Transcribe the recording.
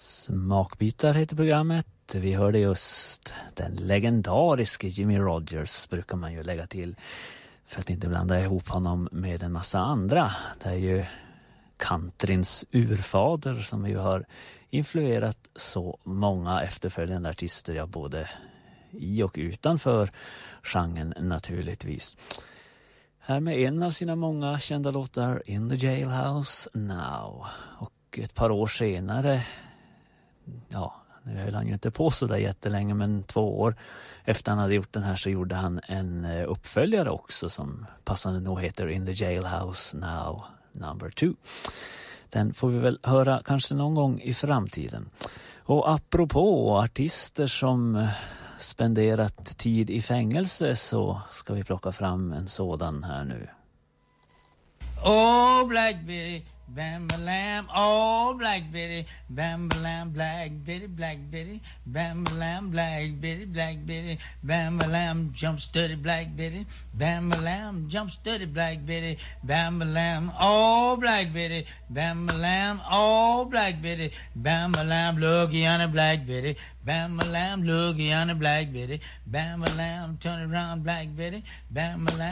Smakbitar heter programmet. Vi hörde just den legendariske Jimmy Rogers, brukar man ju lägga till för att inte blanda ihop honom med en massa andra. Det är ju countryns urfader som ju har influerat så många efterföljande artister, ja, både i och utanför genren naturligtvis. Här med en av sina många kända låtar, In the Jailhouse Now. Och ett par år senare, ja, nu höll han ju inte på så där jättelänge, men 2 år efter han hade gjort den här så gjorde han en uppföljare också som passande nog heter In the Jailhouse Now Number 2. Den får vi väl höra kanske någon gång i framtiden. Och apropå artister som spenderat tid i fängelse så ska vi plocka fram en sådan här nu. Oh, Black Betty, Bam-ba-lam, oh, Black Betty, Bam-ba-lam, Black Betty, Black Betty, Bam-ba-lam, Black Betty, Black Betty, Bam-ba-lam, jump steady, Black Betty, Bam-ba-lam, jump steady, Black Betty, Bam-ba-lam, oh, Black Betty, Bam-ba-lam, oh, Black Betty, Bam-ba-lam, looky on a Black Betty, Bam-ba-lam, looky on a Black Betty, Bam-ba-lam, turn around, Black Betty, Bam-ba-lam.